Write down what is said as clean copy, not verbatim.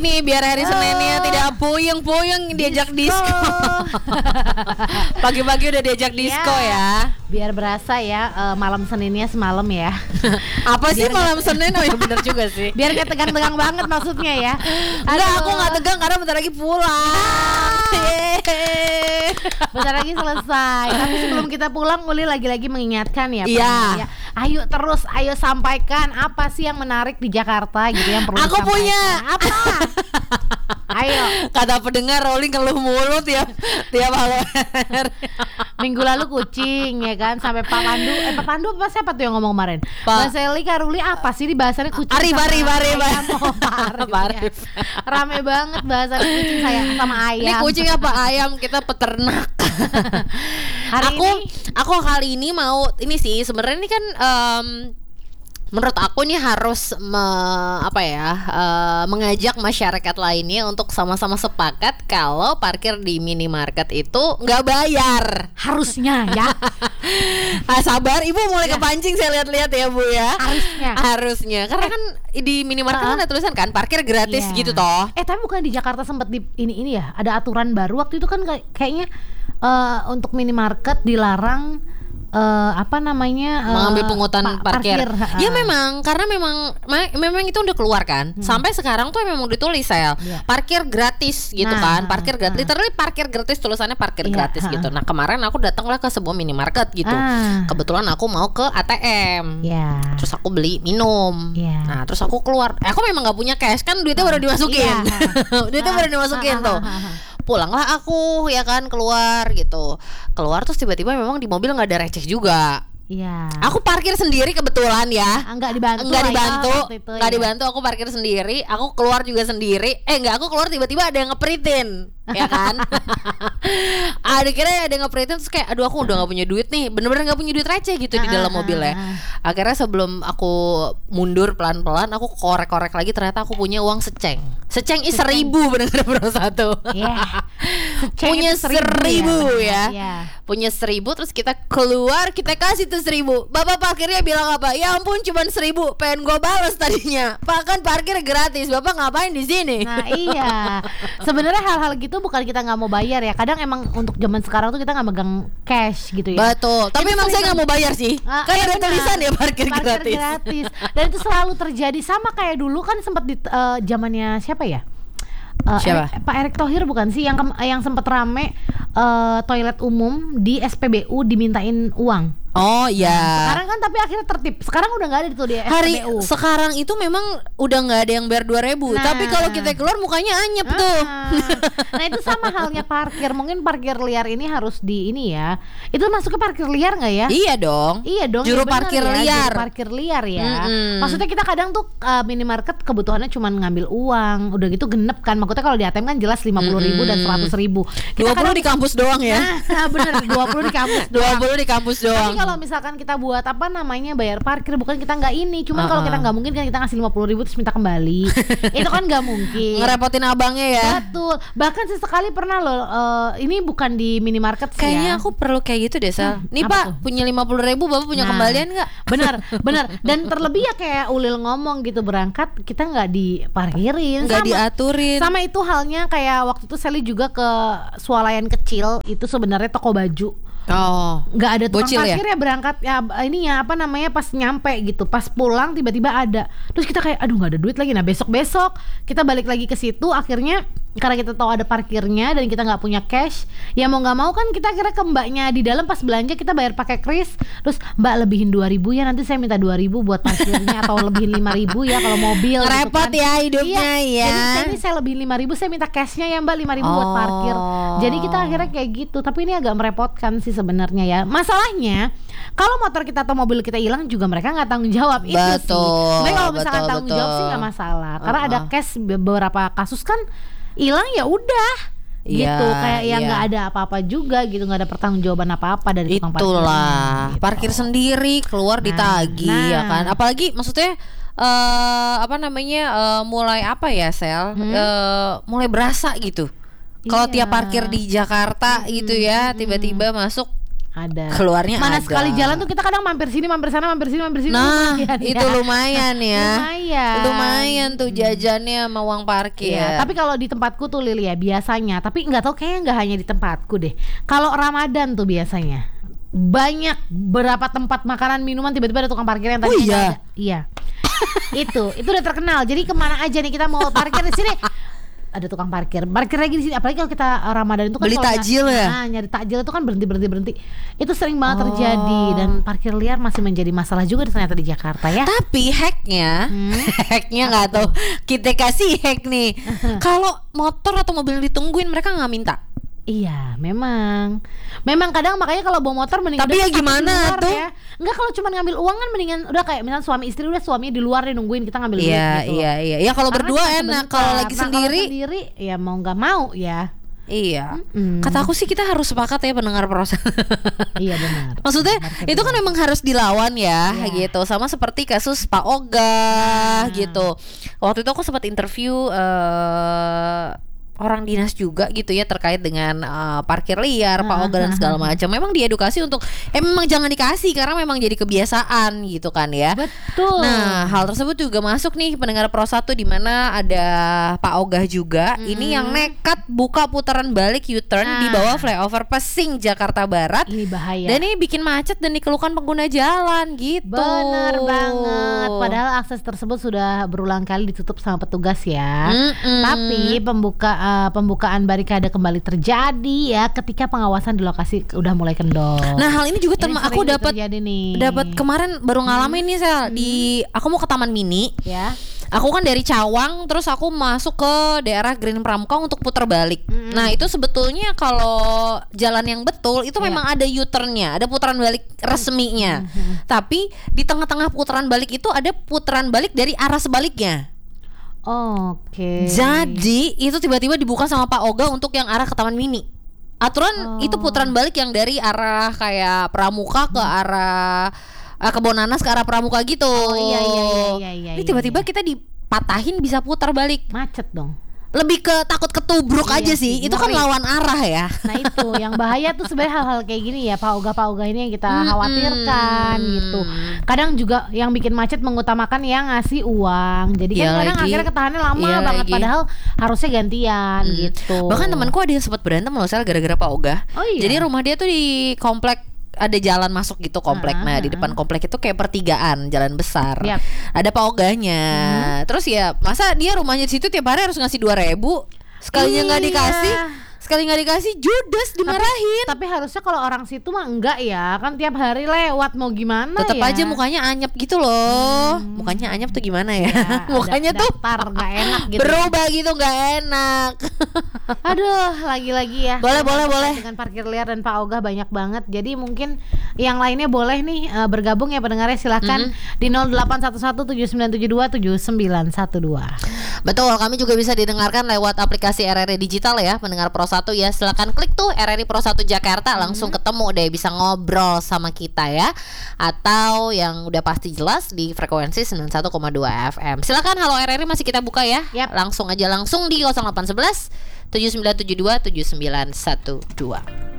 Nih biar hari Seninnya tidak puyeng-puyeng diajak disco. Pagi-pagi udah diajak disco ya. Biar berasa ya malam Seninnya semalam ya. Apa sih malam Senin? Oh ya bener juga sih. Biar gak tegang-tegang banget maksudnya ya. Enggak, aku gak tegang karena bentar lagi pulang. Bentar lagi selesai. Tapi sebelum kita pulang, Uli lagi-lagi mengingatkan ya. Iya. Ayo terus, ayo sampaikan apa sih yang menarik di Jakarta gitu yang perlu Aku disampaikan. punya. Apa? Ayo. Kata pendengar Rolling keluh mulu tiap halo. Minggu lalu kucing ya kan, sampai Pak Pandu apa siapa tuh yang ngomong kemarin? Mbak Seli Karuli apa sih di bahasannya kucing? Arif. Rame banget bahasannya kucing saya sama ayam. Ini kucing apa ayam? Kita peternak. Aku kali ini mau ini sih sebenarnya ini kan menurut aku nih harus mengajak masyarakat lainnya untuk sama-sama sepakat kalau parkir di minimarket itu nggak bayar. Harusnya ya. Sabar, Ibu mulai kepancing saya lihat-lihat ya Bu ya. Harusnya. Karena kan di minimarket kan ada tulisan kan parkir gratis gitu toh. Tapi bukan di Jakarta sempat di ini ya, ada aturan baru waktu itu kan kayaknya untuk minimarket dilarang mengambil pungutan parkir. Ya memang karena memang itu udah keluar kan. Sampai sekarang tuh memang ditulis parkir gratis gitu kan. Parkir gratis, literally parkir gratis, tulisannya parkir gratis gitu. Nah, kemarin aku datanglah ke sebuah minimarket gitu. Kebetulan aku mau ke ATM. Terus aku beli minum. Nah, terus aku keluar. Aku memang enggak punya cash kan, duitnya baru dimasukin. Duitnya baru dimasukin tuh. Pulanglah aku ya kan keluar terus tiba-tiba memang di mobil nggak ada receh juga. Aku parkir sendiri kebetulan ya. Nggak dibantu. Aku parkir sendiri. Aku keluar juga sendiri. Aku keluar tiba-tiba ada yang ngeprintin. Ya kan. Akhirnya ada yang ngeprintin terus kayak aduh aku udah nggak punya duit nih. Bener-bener nggak punya duit receh gitu di dalam mobilnya. Akhirnya sebelum aku mundur pelan-pelan, aku korek-korek lagi, ternyata aku punya uang seceng is 1.000 bener-bener satu. Punya 1.000 ya. Punya 1.000 terus kita keluar, kita kasih tuh 1.000. Bapak parkirnya bilang apa? Ya ampun cuman 1.000. Pengen gue balas tadinya. Pak kan parkir gratis. Bapak ngapain di sini? Nah iya. Sebenarnya hal-hal gitu bukan kita nggak mau bayar ya. Kadang emang untuk zaman sekarang tuh kita nggak megang cash gitu ya. Betul. Tapi emang saya nggak mau bayar sih. Kan ada tulisan ya parkir gratis. Dan itu selalu terjadi sama kayak dulu kan sempat di zamannya siapa ya? Siapa? Pak Erick Thohir bukan sih yang sempat rame toilet umum di SPBU dimintain uang. Oh iya. Sekarang kan tapi akhirnya tertib. Sekarang udah nggak ada itu di SPBU. Sekarang itu memang udah nggak ada yang bayar 2.000. Tapi kalau kita keluar mukanya anyep tuh. Nah itu sama halnya parkir. Mungkin parkir liar ini harus di ini ya. Itu masuknya parkir liar nggak ya? Iya dong. Juru parkir liar. Juru parkir liar ya. Maksudnya kita kadang tuh minimarket kebutuhannya cuma ngambil uang. Udah gitu genep kan. Maksudnya kalau di ATM kan jelas 50.000 dan 100.000. 20 di kampus doang ya. Bener 20 di kampus. 20 di kampus doang. Kalau misalkan kita buat bayar parkir, bukan kita nggak ini, cuman kalau kita nggak mungkin kan kita ngasih 50.000 terus minta kembali. Itu kan nggak mungkin. Ngerepotin abangnya ya. Betul. Bahkan sesekali pernah loh, ini bukan di minimarket sih. Kayaknya aku perlu kayak gitu deh Sal. Nih Pak, punya 50.000, Bapak punya kembalian nggak? Bener. Dan terlebih ya kayak Ulil ngomong gitu, berangkat kita nggak diparkirin, nggak diaturin. Sama itu halnya kayak waktu itu Sally juga ke swalayan kecil, itu sebenarnya toko baju. Nggak ada tukang parkir ya berangkat ya ini ya pas nyampe gitu, pas pulang tiba-tiba ada, terus kita kayak aduh nggak ada duit lagi. Nah besok kita balik lagi ke situ, akhirnya karena kita tahu ada parkirnya dan kita nggak punya cash, ya mau nggak mau kan kita akhirnya ke mbaknya di dalam pas belanja kita bayar pakai kris, terus mbak lebihin 2.000 ya, nanti saya minta 2.000 buat parkirnya atau lebihin 5.000 ya kalau mobil. Repot gitu kan. Ya hidupnya ya. Jadi saya lebihin 5.000, saya minta cashnya ya mbak 5.000 buat parkir. Jadi kita akhirnya kayak gitu, tapi ini agak merepotkan sih sebenarnya ya. Masalahnya kalau motor kita atau mobil kita hilang juga mereka nggak tanggung jawab. Itu sih. Tapi kalau misalkan tanggung jawab sih nggak masalah, karena ada case beberapa kasus kan hilang ya udah gitu, kayak yang nggak ada apa-apa juga gitu, nggak ada pertanggungjawaban apa-apa dari tukang parkir. Itulah gitu. Parkir sendiri keluar ditagih ya kan, apalagi maksudnya mulai apa ya Sel, mulai berasa gitu. Kalau tiap parkir di Jakarta gitu ya, tiba-tiba masuk Ada. Keluarnya mana ada. Sekali jalan tuh kita kadang mampir sini, mampir sana, mampir sini, mampir sini. Nah, itu lumayan ya. Lumayan tuh jajannya sama uang parkir. Ya, tapi kalau di tempatku tuh Lili ya biasanya, tapi nggak tahu kayaknya nggak hanya di tempatku deh. Kalau Ramadan tuh biasanya banyak berapa tempat makanan minuman tiba-tiba ada tukang parkir yang tadi ada. Iya. itu udah terkenal. Jadi kemana aja nih kita mau parkir di sini ada tukang parkir lagi di sini. Apalagi kalau kita Ramadan itu kan beli takjil ya. Nyari takjil itu kan berhenti. Itu sering banget terjadi dan parkir liar masih menjadi masalah juga ternyata di Jakarta ya. Tapi hacknya nggak tahu. Kita kasih hack nih. Kalau motor atau mobil ditungguin mereka nggak minta. Iya, memang kadang makanya kalau bawa motor mendingan. Tapi ya gimana tuh? Ya. Enggak, kalau cuma ngambil uang kan mendingan udah kayak misalnya suami istri udah suaminya di luar nih nungguin kita ngambil duit gitu. Iya. Ya kalau berdua enak, kalau lagi sendiri ya mau nggak mau ya. Iya. Kata aku sih kita harus sepakat ya pendengar proses. Iya benar. Maksudnya itu kan memang harus dilawan ya gitu. Sama seperti kasus Pak Oga gitu. Waktu itu aku sempat interview orang dinas juga gitu ya terkait dengan parkir liar, Pak Oga dan segala macam. Memang diedukasi untuk memang jangan dikasih karena memang jadi kebiasaan gitu kan ya. Betul. Nah, hal tersebut juga masuk nih pendengar Pro 1 di mana ada Pak Oga juga. Ini yang nekat buka putaran balik U-turn di bawah flyover Pesing Jakarta Barat. Ini bahaya. Dan ini bikin macet dan dikeluhkan pengguna jalan gitu. Bener banget. Padahal akses tersebut sudah berulang kali ditutup sama petugas ya. Tapi pembukaan barikade kembali terjadi ya ketika pengawasan di lokasi udah mulai kendor. Nah, hal ini juga aku dapat kemarin baru ngalamin nih saya aku mau ke Taman Mini. Ya. Aku kan dari Cawang terus aku masuk ke daerah Green Pramuka untuk putar balik. Nah, itu sebetulnya kalau jalan yang betul itu memang ada U-turn-nya, ada putaran balik resminya. Tapi di tengah-tengah putaran balik itu ada putaran balik dari arah sebaliknya. Oke. Jadi itu tiba-tiba dibuka sama Pak Oga untuk yang arah ke Taman Mini. Aturan itu putaran balik yang dari arah kayak Pramuka ke arah Kebonanas ke arah Pramuka gitu. Iya. Ini tiba-tiba kita dipatahin bisa putar balik. Macet dong. Lebih ke takut ketubruk aja sih. Itu kan lawan arah ya. Nah itu yang bahaya tuh sebenarnya hal-hal kayak gini ya, Pak Oga ini yang kita khawatirkan gitu. Kadang juga yang bikin macet mengutamakan yang ngasih uang. Jadi kan kadang akhirnya ketahannya lama banget padahal harusnya gantian gitu. Bahkan temanku ada yang sempat berantem loh Sel gara-gara Pak Oga. Jadi rumah dia tuh di komplek ada jalan masuk gitu komplek. Nah di depan komplek itu kayak pertigaan jalan besar. Ada Pak Oganya. Terus ya masa dia rumahnya di situ tiap hari harus ngasih 2.000, sekalinya nggak dikasih. Sekali nggak dikasih judes dimarahin. Tapi harusnya kalau orang situ mah enggak ya, kan tiap hari lewat mau gimana. Tetep ya. aja mukanya anyep gitu loh. Mukanya anyep tuh gimana ya? Mukanya tuh nggak enak gitu. Berubah gitu nggak enak. Aduh, lagi-lagi ya. Boleh. Dengan parkir liar dan Pak Oga banyak banget. Jadi mungkin yang lainnya boleh nih bergabung ya pendengarnya, silakan di 081177279912. Betul, kami juga bisa didengarkan lewat aplikasi RRI Digital ya, pendengar Pro 1 ya. Silakan klik tuh RRI Pro 1 Jakarta, langsung ketemu deh, bisa ngobrol sama kita ya. Atau yang udah pasti jelas di frekuensi 91,2 FM. Silakan, halo RRI masih kita buka ya. Langsung aja di 0811 7972 7912.